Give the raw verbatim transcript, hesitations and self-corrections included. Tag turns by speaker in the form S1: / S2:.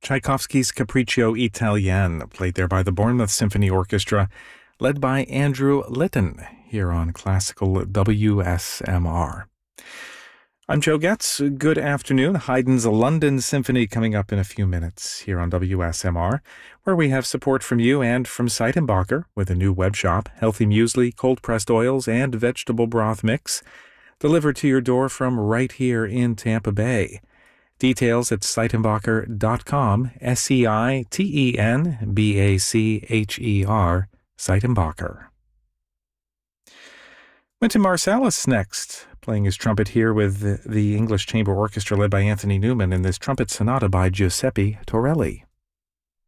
S1: Tchaikovsky's Capriccio Italien, played there by the Bournemouth Symphony Orchestra, led by Andrew Litton, here on Classical W S M R. I'm Joe Getz. Good afternoon. Haydn's London Symphony coming up in a few minutes here on W S M R, where we have support from you and from Seitenbacher with a new web shop, healthy muesli, cold-pressed oils, and vegetable broth mix, delivered to your door from right here in Tampa Bay. Details at seitenbacher dot com, S E I T E N B A C H E R, Seitenbacher. Wynton Marsalis next, playing his trumpet here with the, the English Chamber Orchestra led by Anthony Newman in this trumpet sonata by Giuseppe Torelli.